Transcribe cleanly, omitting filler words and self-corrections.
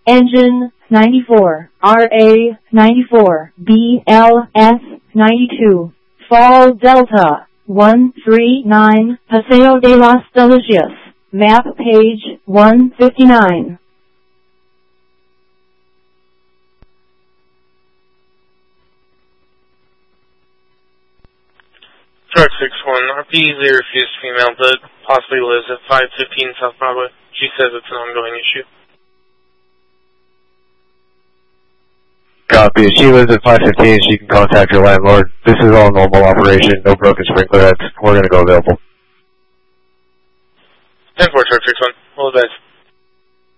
Engine 94, RA 94, BLS 92, Fall Delta 139, Paseo de las Delicias, map page 159. Truck 61, repeatedly refused female, but possibly lives at 515 South Broadway. She says it's an ongoing issue. Copy. If she lives at 515, she can contact her landlord. This is all normal operation, no broken sprinkler heads. We're going to go available. 10-4, Truck 61. All the best.